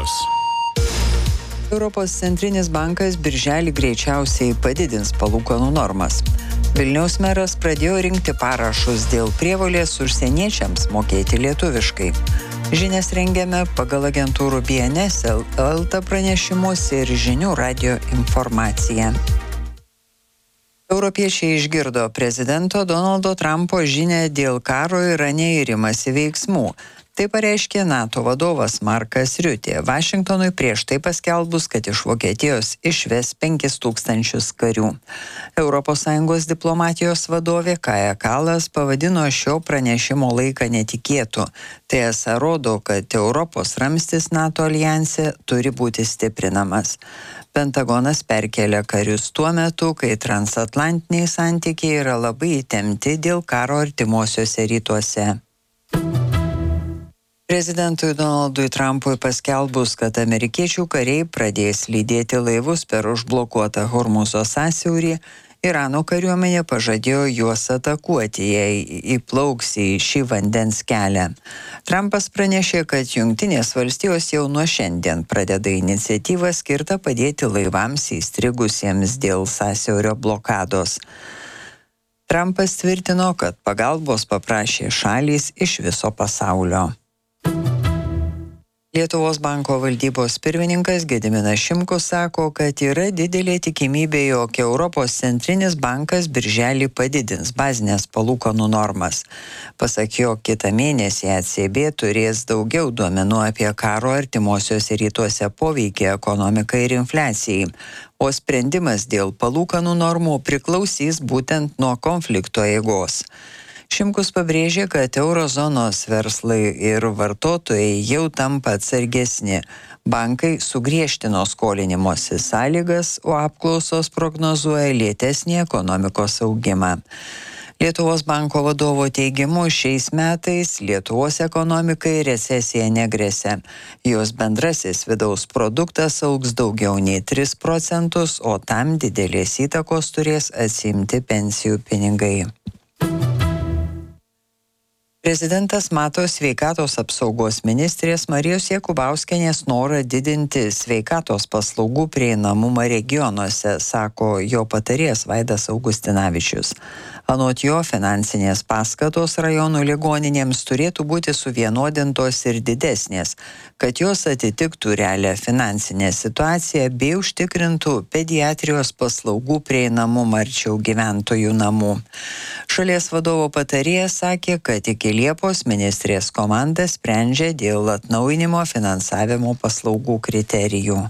žinios. Europos centrinis bankas birželį greičiausiai padidins palūkanų normas. Vilniaus meras pradėjo rinkti parašus dėl prievolės užsieniečiams mokėti lietuviškai. Žinias rengiame pagal agentūrų BNS LT pranešimus ir žinių radijo informaciją. Europiečiai išgirdo prezidento Donaldo Trumpo žinią dėl karo Irane ir imasi veiksmų. Tai pareiškė NATO vadovas Markas Riutė, Vašingtonui prieš tai paskelbus, kad iš Vokietijos išves 5000 karių. ES diplomatijos vadovė Kaja Kallas pavadino šio pranešimo laiką netikėtu. Tai esą rodo, kad Europos ramstis NATO aljanse turi būti stiprinamas. Pentagonas perkelia karius tuo metu, kai transatlantiniai santykiai yra labai įtempti dėl karo artimuosiuose rytuose. Prezidentui Donaldui Trumpui paskelbus, kad amerikiečių kariai pradės lydėti laivus per užblokuotą Hormuzo sąsiaurį, Irano kariuomenė pažadėjo juos atakuoti, jei įplauks į šį vandens kelią. Trumpas pranešė, kad Jungtinės valstijos jau nuo šiandien pradeda iniciatyvą skirtą padėti laivams įstrigusiems dėl sąsiaurio blokados. Trumpas tvirtino, kad pagalbos paprašė šalys iš viso pasaulio. Lietuvos banko valdybos pirmininkas Gediminas Šimkus sako, kad yra didelė tikimybė, jog Europos centrinis bankas birželį padidins bazines palūkanų normas. Pasak jo, kitą mėnesį ECB turės daugiau duomenų apie karo artimuosiuose rytuose poveikį ekonomikai ir infliacijai, o sprendimas dėl palūkanų normų priklausys būtent nuo konflikto eigos. Šimkus pabrėžė, kad eurozonos verslai ir vartotojai jau tampa atsargesni. Bankai sugriežtino skolinimosi sąlygas, o apklausos prognozuoja lėtesnį ekonomikos augimą. Lietuvos banko vadovo teigimu, šiais metais Lietuvos ekonomikai recesija negresia. Jos bendrasis vidaus produktas augs daugiau nei 3%, o tam didelės įtakos turės atsiimti pensijų pinigai. Prezidentas mato sveikatos apsaugos ministrės Marijos Jakubauskienės norą didinti sveikatos paslaugų prieinamumą regionuose, sako jo patarėjas Vaidas Augustinavičius. Anot jo, finansinės paskatos rajonų ligoninėms turėtų būti suvienodintos ir didesnės, kad jos atitiktų realią finansinę situaciją bei užtikrintų pediatrijos paslaugų prieinamumą arčiau gyventojų namų. Šalies vadovo patarėjas sakė, kad iki Liepos ministrės komanda sprendžia dėl atnaujinimo finansavimo paslaugų kriterijų.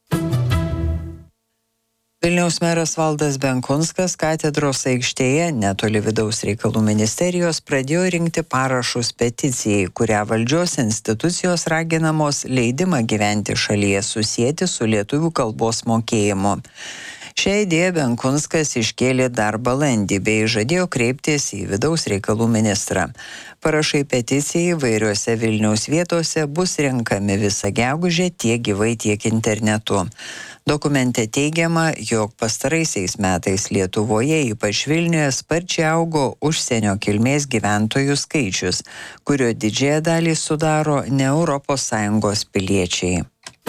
Vilniaus meras Valdas Benkunskas katedros aikštėje netoli vidaus reikalų ministerijos pradėjo rinkti parašus peticijai, kurią valdžios institucijos raginamos leidimą gyventi šalyje susieti su lietuvių kalbos mokėjimu. Šią idėją Benkunskas iškėlė dar balandį bei žadėjo kreiptis į vidaus reikalų ministrą. Parašai peticijai įvairiose Vilniaus vietose bus renkami visą gegužę tiek gyvai, tiek internetu. Dokumente teigiama, jog pastaraisiais metais Lietuvoje, ypač Vilniuje, sparčiai augo užsienio kilmės gyventojų skaičius, kurio didžiąją dalį sudaro ne ES piliečiai.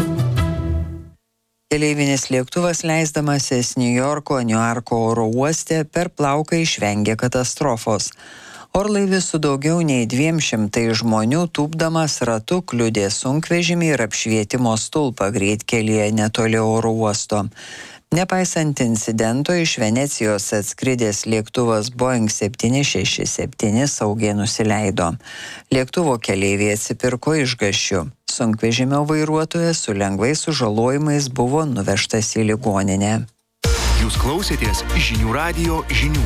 Keleivinis lėktuvas leisdamasis Niujorko oro uoste per plauką išvengė katastrofos. Orlaivis su daugiau nei 200 žmonių tūpdamas ratu kliudė sunkvežimį ir apšvietimo stulpą greitkelyje netoli oro uosto. Nepaisant incidento, iš Venecijos atskridęs lėktuvas Boeing 767 saugiai nusileido. Lėktuvo keleiviai atsipirko išgąsčiu. Sunkvežimio vairuotojas su lengvais sužalojimais buvo nuvežtas į ligoninę. Jūs klausėtės žinių radijo žinių.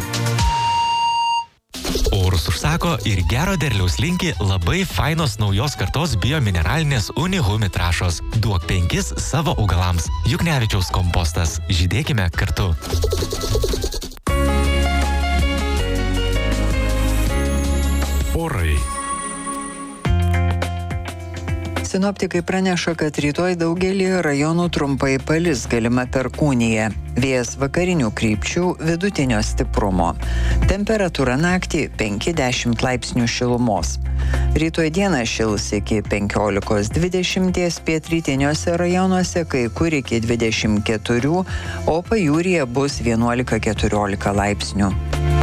Orus užsako ir gero derliaus linki labai fainos naujos kartos biomineralinės Unihumi trąšos. Duok 5 savo augalams. Juknevičiaus kompostas. Žydėkime kartu. Orai. Sinoptikai praneša, kad rytoj daugelį rajonų trumpai palis, galima perkūnija. Vėjas vakarinių krypčių vidutinio stiprumo. Temperatūra naktį 5-10 laipsnių šilumos. Rytoj dieną šils iki 15-20, pietrytiniuose rajonuose kai kur iki 24, o pajūryje bus 11-14 laipsnių.